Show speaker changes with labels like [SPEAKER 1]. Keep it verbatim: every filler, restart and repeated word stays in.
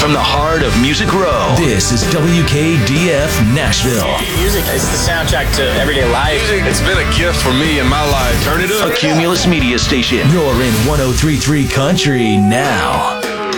[SPEAKER 1] from the heart of Music Row, this is W K D F Nashville.
[SPEAKER 2] Music is the soundtrack to everyday life.
[SPEAKER 3] Music, it's been a gift for me in my life. Turn it up.
[SPEAKER 1] A Cumulus Media Station. You're in one oh three point three Country now.